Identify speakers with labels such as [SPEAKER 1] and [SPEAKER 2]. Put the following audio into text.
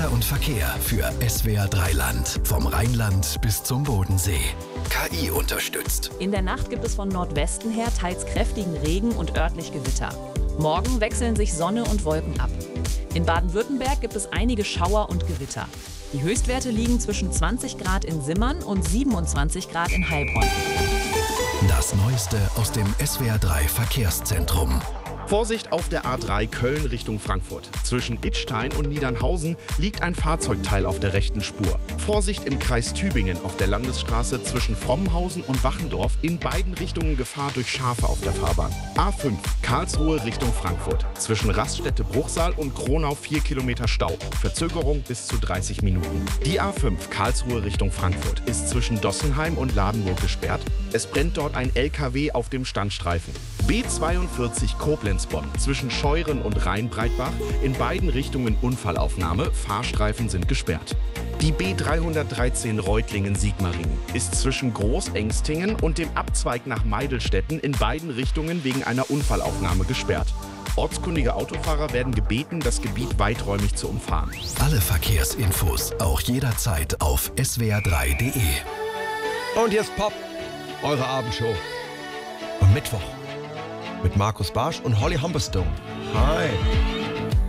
[SPEAKER 1] Wetter und Verkehr für SWR 3 Land. Vom Rheinland bis zum Bodensee. KI unterstützt.
[SPEAKER 2] In der Nacht gibt es von Nordwesten her teils kräftigen Regen und örtlich Gewitter. Morgen wechseln sich Sonne und Wolken ab. In Baden-Württemberg gibt es einige Schauer und Gewitter. Die Höchstwerte liegen zwischen 20 Grad in Simmern und 27 Grad in Heilbronn.
[SPEAKER 1] Das Neueste aus dem SWR 3 Verkehrszentrum.
[SPEAKER 3] Vorsicht auf der A3 Köln Richtung Frankfurt. Zwischen Idstein und Niedernhausen liegt ein Fahrzeugteil auf der rechten Spur. Vorsicht im Kreis Tübingen auf der Landesstraße zwischen Frommenhausen und Wachendorf. In beiden Richtungen Gefahr durch Schafe auf der Fahrbahn. A5 Karlsruhe Richtung Frankfurt. Zwischen Raststätte Bruchsal und Kronau 4 Kilometer Stau. Verzögerung bis zu 30 Minuten. Die A5 Karlsruhe Richtung Frankfurt ist zwischen Dossenheim und Ladenburg gesperrt. Es brennt dort ein LKW auf dem Standstreifen. B42 Koblenz-Bonn zwischen Scheuren und Rheinbreitbach. In beiden Richtungen Unfallaufnahme. Fahrstreifen sind gesperrt. Die B313 Reutlingen-Sigmaringen ist zwischen Großengstingen und dem Abzweig nach Meidelstetten in beiden Richtungen wegen einer Unfallaufnahme gesperrt. Ortskundige Autofahrer werden gebeten, das Gebiet weiträumig zu umfahren.
[SPEAKER 1] Alle Verkehrsinfos auch jederzeit auf swr3.de.
[SPEAKER 4] Und jetzt Pop, eure Abendshow. Am Mittwoch. Mit Markus Barsch und Holly Humberstone. Hi.